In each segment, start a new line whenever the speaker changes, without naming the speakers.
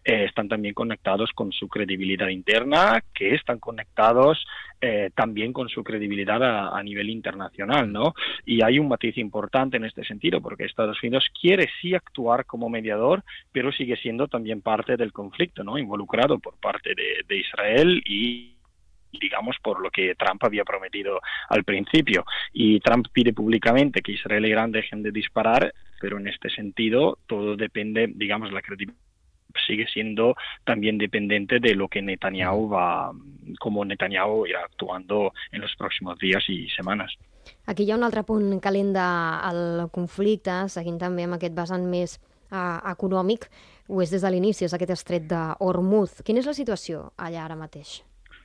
están también conectados con su credibilidad interna, que están conectados también con su credibilidad a nivel internacional, ¿no? Y hay un matiz importante en este sentido, porque Estados Unidos quiere sí actuar como mediador, pero sigue siendo también parte del conflicto, ¿no? Involucrado por parte de Israel y digamos por lo que Trump había prometido al principio. Y Trump pide públicamente que Israel e Irán dejen de disparar, pero en este sentido todo depende, digamos, la credibilidad sigue siendo también dependiente de lo que Netanyahu como Netanyahu irà actuando en los próximos días i setmanes.
Aquí hi ha un altre punt calent del conflicte, seguint també amb aquest vessant més econòmic, ho és des de l'inici, és aquest estret d'Hormuz. Quina és la situació allà ara mateix?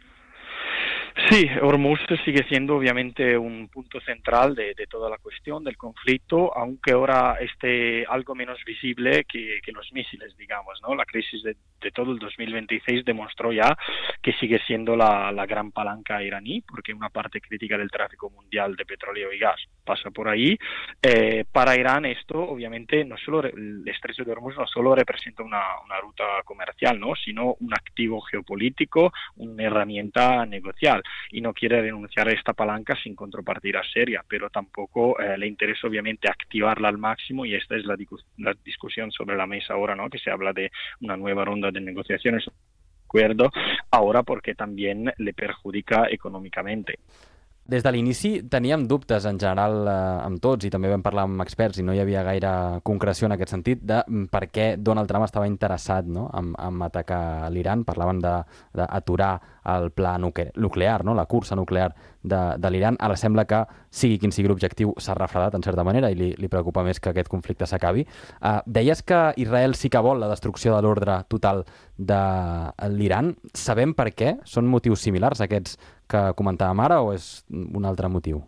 Sí, Hormuz sigue siendo obviamente un punto central de toda la cuestión del conflicto, aunque ahora esté algo menos visible que los misiles, digamos, ¿no? La crisis de todo el 2026 demostró ya que sigue siendo la gran palanca iraní, porque una parte crítica del tráfico mundial de petróleo y gas pasa por ahí. Para Irán esto, obviamente, no solo el estrecho de Hormuz no solo representa una ruta comercial, ¿no? Sino un activo geopolítico, una herramienta negocial. Y no quiere renunciar a esta palanca sin contrapartida seria, pero tampoco le interesa obviamente activarla al máximo y esta es la discusión sobre la mesa ahora, ¿no? Que se habla de una nueva ronda de negociaciones, acuerdo, ahora porque también le perjudica económicamente.
Des de l'inici teníem dubtes en general amb tots i també vam parlar amb experts i no hi havia gaire concreció en aquest sentit de per què Donald Trump estava interessat, no? en atacar l'Iran. Parlaven d'aturar el pla nuclear, no? La cursa nuclear de l'Iran. Ara sembla que sigui quin sigui l'objectiu s'ha refredat en certa manera i li preocupa més que aquest conflicte s'acabi. Deies que Israel sí que vol la destrucció de l'ordre total de l'Iran. Sabem per què? Són motius similars a aquests que comentàvem ara o és un altre motiu?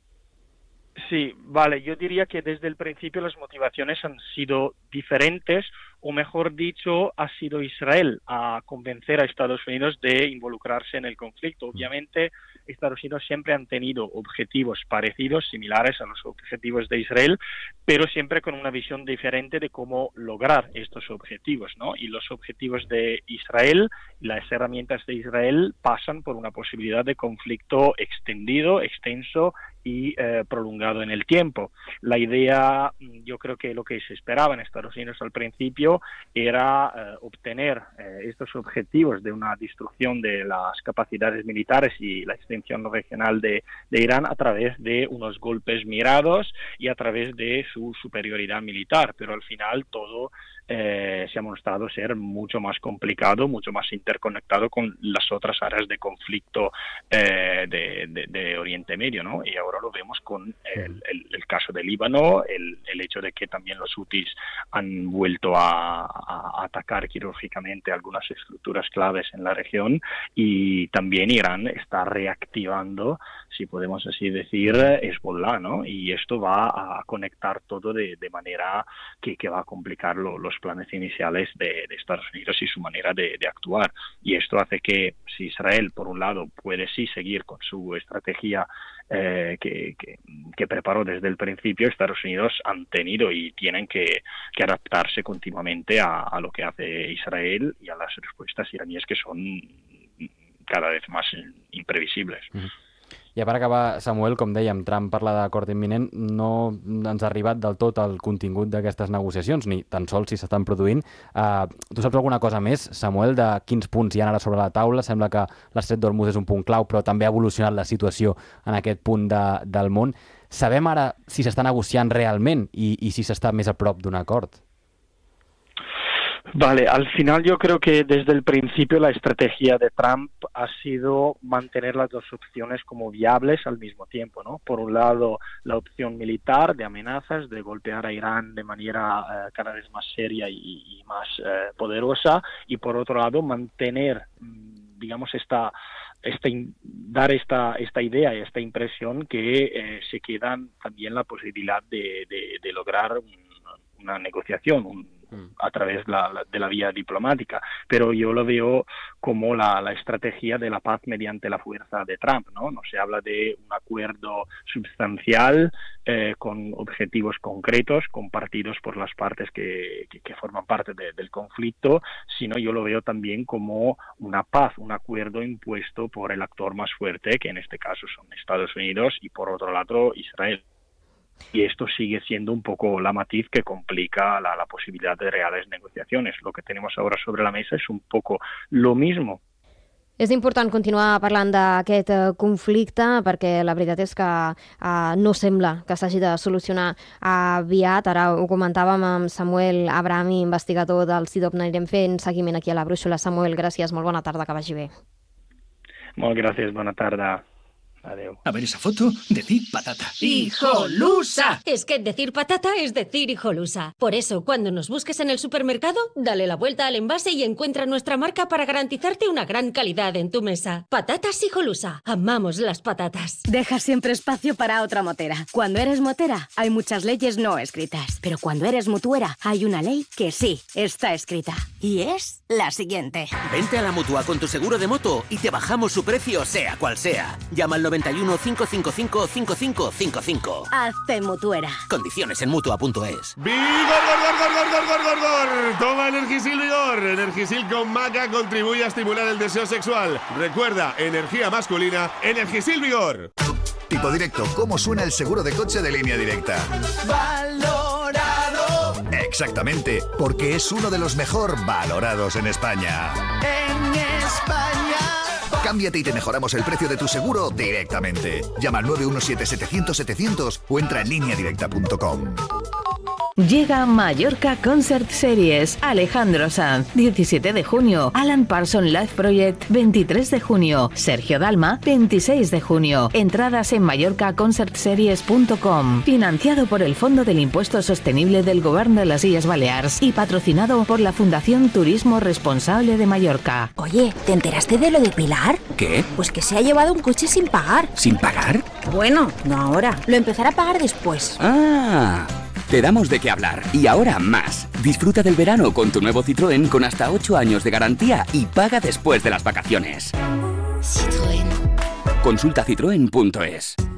Sí, vale, yo diría que desde el principio las motivaciones han sido diferentes, o mejor dicho, ha sido Israel a convencer a Estados Unidos de involucrarse en el conflicto. Obviamente, Estados Unidos siempre han tenido objetivos parecidos, similares a los objetivos de Israel, pero siempre con una visión diferente de cómo lograr estos objetivos, ¿no? Y los objetivos de Israel, las herramientas de Israel pasan por una posibilidad de conflicto extendido, extenso y prolongado en el tiempo. La idea, yo creo que lo que se esperaba en Estados Unidos al principio era obtener estos objetivos de una destrucción de las capacidades militares y la extensión regional de Irán a través de unos golpes mirados y a través de su superioridad militar, pero al final todo se ha mostrado ser mucho más complicado, mucho más interconectado con las otras áreas de conflicto de Oriente Medio, ¿no? Y ahora lo vemos con el caso de Líbano, el hecho de que también los hutis han vuelto a atacar quirúrgicamente algunas estructuras claves en la región y también Irán está reactivando, si podemos así decir, Hezbollah, ¿no? Y esto va a conectar todo de manera que va a complicar los planes iniciales de Estados Unidos y su manera de actuar. Y esto hace que si Israel, por un lado, puede sí seguir con su estrategia que preparó desde el principio, Estados Unidos han tenido y tienen que adaptarse continuamente a lo que hace Israel y a las respuestas iraníes que son cada vez más imprevisibles.
Ja per acabar, Samuel, com dèiem, Trump parla d'acord imminent, no ens ha arribat del tot el contingut d'aquestes negociacions, ni tan sols si s'estan produint. Tu saps alguna cosa més, Samuel, de quins punts hi ha ara sobre la taula? Sembla que l'estret d'Hormuz és un punt clau, però també ha evolucionat la situació en aquest punt del món. Sabem ara si s'està negociant realment i si s'està més a prop d'un acord?
Vale, al final yo creo que desde el principio la estrategia de Trump ha sido mantener las dos opciones como viables al mismo tiempo, ¿no? Por un lado, la opción militar de amenazas, de golpear a Irán de manera cada vez más seria y más poderosa, y por otro lado, mantener, digamos, dar esta idea y esta impresión que se quedan también la posibilidad de lograr una negociación, a través de la vía diplomática, pero yo lo veo como la estrategia de la paz mediante la fuerza de Trump, ¿no? No se habla de un acuerdo sustancial con objetivos concretos compartidos por las partes que forman parte del conflicto, sino yo lo veo también como una paz, un acuerdo impuesto por el actor más fuerte, que en este caso son Estados Unidos, y por otro lado Israel. Y esto sigue siendo un poco la matiz que complica la posibilidad de reales negociaciones. Lo que tenemos ahora sobre la mesa es un poco lo mismo.
És important continuar parlant d'aquest conflicte perquè la veritat és que no sembla que s'hagi de solucionar aviat. Ara ho comentàvem amb Samuel Abrahami, investigador del CIDOB. Anirem fent seguiment aquí a la Brúixola. Samuel, gràcies, molt bona tarda, que vagi bé.
Molt gràcies, bona tarda. Adeu.
A ver esa foto, decir patata.
¡Hijolusa! Es que decir patata es decir hijolusa. Por eso, cuando nos busques en el supermercado, dale la vuelta al envase y encuentra nuestra marca para garantizarte una gran calidad en tu mesa. Patatas Hijolusa. Amamos las patatas.
Deja siempre espacio para otra motera. Cuando eres motera, hay muchas leyes no escritas. Pero cuando eres mutuera, hay una ley que sí está escrita. Y es la siguiente.
Vente a la Mutua con tu seguro de moto y te bajamos su precio, sea cual sea. Llama al 91 555 5555.
Hazte mutuera.
Condiciones en Mutua.es.
¡Vigor, gor! Toma Energisil Vigor. Energisil con maca contribuye a estimular el deseo sexual. Recuerda, energía masculina, Energisil Vigor.
Tipo Directo, ¿cómo suena el seguro de coche de Línea Directa?
Valorado.
Exactamente, porque es uno de los mejor valorados en España.
En España.
Cámbiate y te mejoramos el precio de tu seguro directamente. Llama al 917-700-700 o entra en lineadirecta.com.
Llega Mallorca Concert Series. Alejandro Sanz, 17 de junio. Alan Parsons Live Project, 23 de junio. Sergio Dalma, 26 de junio. Entradas en mallorcaconcertseries.com. Financiado por el Fondo del Impuesto Sostenible del Govern de las Illes Balears y patrocinado por la Fundación Turismo Responsable de Mallorca.
Oye, ¿te enteraste de lo de Pilar?
¿Qué?
Pues que se ha llevado un coche sin pagar.
¿Sin pagar?
Bueno, no ahora. Lo empezará a pagar después.
¡Ah! Te damos de qué hablar. Y ahora más. Disfruta del verano con tu nuevo Citroën con hasta 8 años de garantía y paga después de las vacaciones.
Citroën.
Consulta citroen.es.